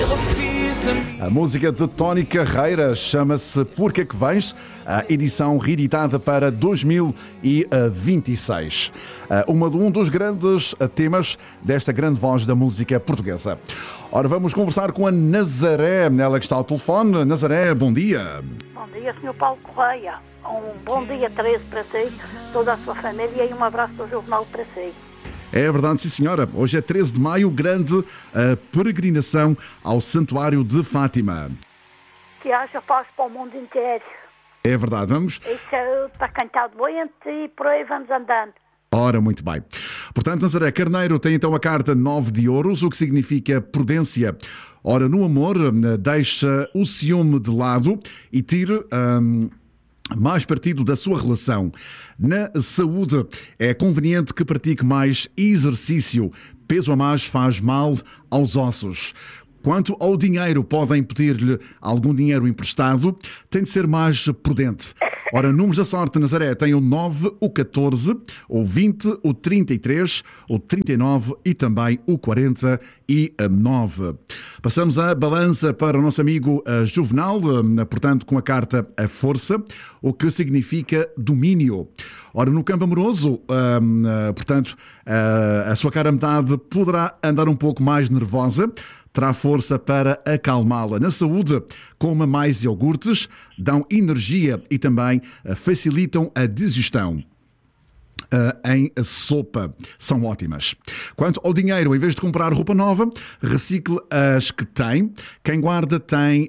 A música de Tony Carreira chama-se Porque é que Vens, a edição reeditada para 2026. Um dos grandes temas desta grande voz da música portuguesa. Ora, vamos conversar com a Nazaré, ela que está ao telefone. Nazaré, bom dia. Bom dia, Sr. Paulo Correia. Um bom dia 13 para si, toda a sua família e um abraço do jornal para si. É verdade, sim senhora. Hoje é 13 de maio, grande peregrinação ao Santuário de Fátima. Que haja paz para o mundo inteiro. É verdade, vamos... E saúde para quem está doente e por aí vamos andando. Ora, muito bem. Portanto, Nazaré Carneiro tem então a carta 9 de ouros, o que significa prudência. Ora, no amor, deixa o ciúme de lado e tire... mais partido da sua relação. Na saúde, é conveniente que pratique mais exercício. Peso a mais faz mal aos ossos. Quanto ao dinheiro, podem pedir-lhe algum dinheiro emprestado, tem de ser mais prudente. Ora, números da sorte, Nazaré, tem o 9, o 14, o 20, o 33, o 39 e também o 49. Passamos a balança para o nosso amigo Juvenal, portanto, com a carta A Força, o que significa domínio. Ora, no campo amoroso, portanto, a sua cara metade poderá andar um pouco mais nervosa, terá força para acalmá-la. Na saúde, coma mais iogurtes, dão energia e também facilitam a digestão. Em sopa. São ótimas. Quanto ao dinheiro, em vez de comprar roupa nova, recicle as que tem. Quem guarda tem,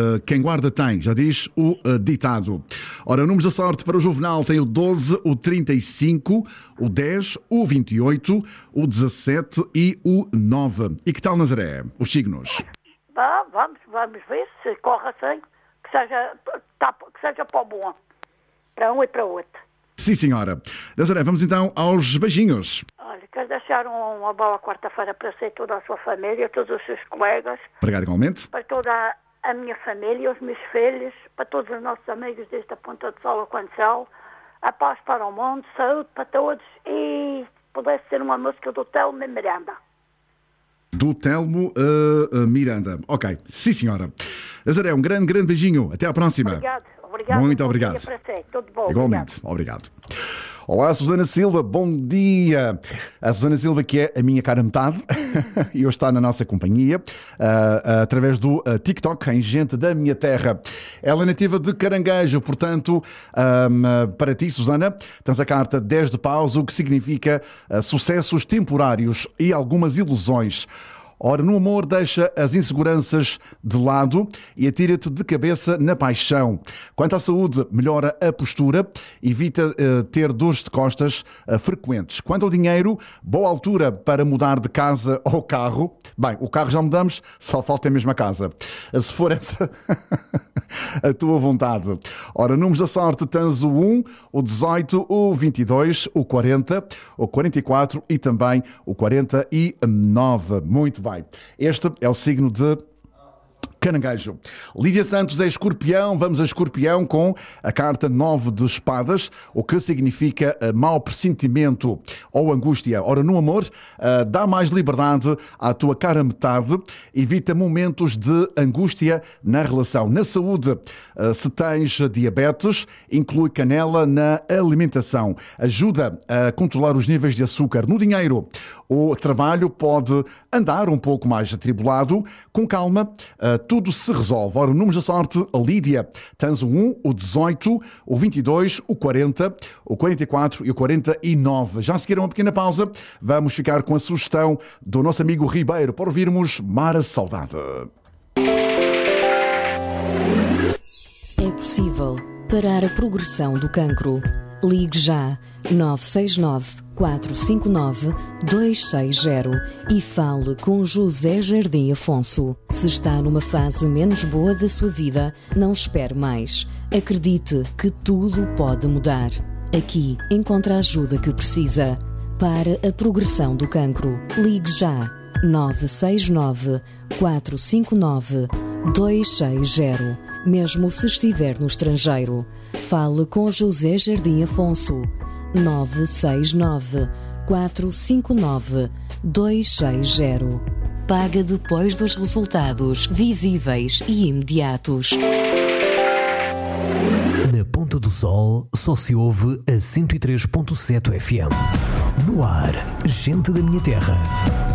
já diz o ditado. Ora, números da sorte para o Juvenal tem o 12, o 35, o 10, o 28, o 17 e o 9. E que tal, Nazaré? Os signos? Vamos ver se corre assim, que seja para o bom, para um e para o outro. Sim, senhora. Nazaré, vamos então aos beijinhos. Olha, quero deixar uma boa quarta-feira para si, toda a sua família, todos os seus colegas. Obrigado igualmente. Para toda a minha família, os meus filhos, para todos os nossos amigos desde a Ponta do Sol ao Conchal. A paz para o mundo, saúde para todos e pudesse ser uma música do Telmo Miranda. Do Telmo Miranda. Ok, sim, senhora. Nazaré, um grande beijinho. Até à próxima. Obrigado. Muito obrigado. Para si. Tudo bom. Igualmente. Obrigado. Olá, Susana Silva. Bom dia. A Susana Silva, que é a minha cara metade, e hoje está na nossa companhia, através do TikTok, em Gente da Minha Terra. Ela é nativa de Caranguejo, portanto, para ti, Susana, tens a carta 10 de paus, o que significa sucessos temporários e algumas ilusões. Ora, no amor, deixa as inseguranças de lado e atira-te de cabeça na paixão. Quanto à saúde, melhora a postura, evita ter dores de costas frequentes. Quanto ao dinheiro, boa altura para mudar de casa ou carro. Bem, o carro já mudamos, só falta a mesma casa. Se for essa a tua vontade. Ora, números da sorte, tens o 1, o 18, o 22, o 40, o 44 e também o 49. Muito bem. Este é o signo de Caranguejo. Lídia Santos é Escorpião. Vamos a Escorpião com a carta 9 de espadas, o que significa mau pressentimento ou angústia. Ora, no amor, dá mais liberdade à tua cara metade, evita momentos de angústia na relação. Na saúde, se tens diabetes, inclui canela na alimentação. Ajuda a controlar os níveis de açúcar. No dinheiro, o trabalho pode andar um pouco mais atribulado. Com calma, tudo se resolve. Ora, números da sorte, Lídia, tens o 1, o 18, o 22, o 40, o 44 e o 49. Já a seguir uma pequena pausa, vamos ficar com a sugestão do nosso amigo Ribeiro para ouvirmos Mar a Saudade. É possível parar a progressão do cancro. Ligue já 969 459 260 e fale com José Jardim Afonso. Se está numa fase menos boa da sua vida, não espere mais. Acredite que tudo pode mudar. Aqui encontra a ajuda que precisa. Para a progressão do cancro, ligue já 969 459 260. Mesmo se estiver no estrangeiro, fale com José Jardim Afonso. 969 459 260. paga depois dos resultados visíveis e imediatos. Na Ponta do Sol só se ouve a 103.7 FM. No ar, gente da minha terra.